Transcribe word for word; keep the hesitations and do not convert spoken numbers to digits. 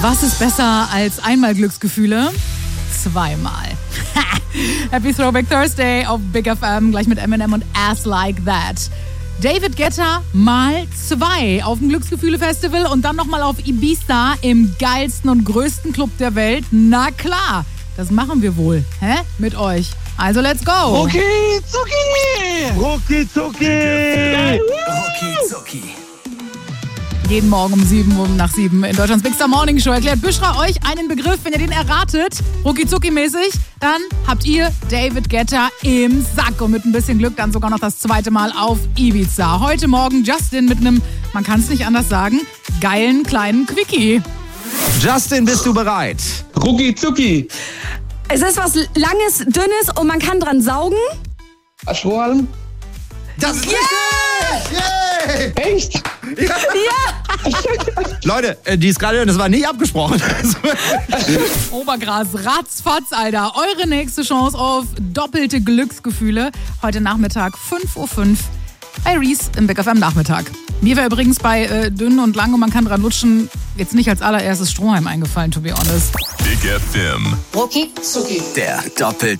Was ist besser als einmal Glücksgefühle? Zweimal. Happy Throwback Thursday auf Big F M, gleich mit Eminem und Ass Like That. David Guetta mal zwei auf dem Glücksgefühle-Festival und dann nochmal auf Ibiza im geilsten und größten Club der Welt. Na klar, das machen wir wohl, hä? Mit euch. Also let's go. Rucki Zucki. Rucki Zucki. Rucki Zucki. Jeden Morgen um sieben Uhr nach sieben in Deutschlands Big Star Morning Show erklärt Büschra euch einen Begriff. Wenn ihr den erratet, rucki-zucki-mäßig, dann habt ihr David Guetta im Sack. Und mit ein bisschen Glück dann sogar noch das zweite Mal auf Ibiza. Heute Morgen Justin mit einem, man kann es nicht anders sagen, geilen kleinen Quickie. Justin, bist du bereit? Rucki Zucki. Es ist was Langes, Dünnes und man kann dran saugen. Strohhalm. Das ist Yeah! richtig! Yay! Echt? Ja. Leute, äh, die ist gerade, das war nicht abgesprochen. Obergras, ratzfatz, Alter. Eure nächste Chance auf doppelte Glücksgefühle. Heute Nachmittag fünf Uhr fünf bei Reese im Big F M Nachmittag. Mir wäre übrigens bei äh, dünn und lang und man kann dran lutschen jetzt nicht als allererstes Strohhalm eingefallen, to be honest. Big F M. Rucki Zucki. Der Doppel